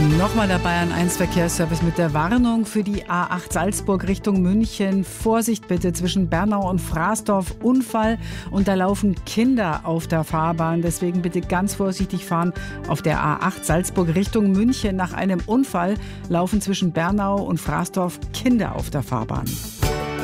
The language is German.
Nochmal der Bayern 1 Verkehrsservice mit der Warnung für die A8 Salzburg Richtung München. Vorsicht bitte zwischen Bernau und Fraßdorf, Unfall und da laufen Kinder auf der Fahrbahn. Deswegen bitte ganz vorsichtig fahren. Auf der A8 Salzburg Richtung München nach einem Unfall laufen zwischen Bernau und Fraßdorf Kinder auf der Fahrbahn.